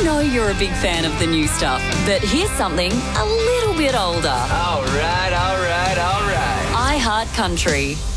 know you're a big fan of the new stuff, but here's something a little bit older. All right. iHeart Country.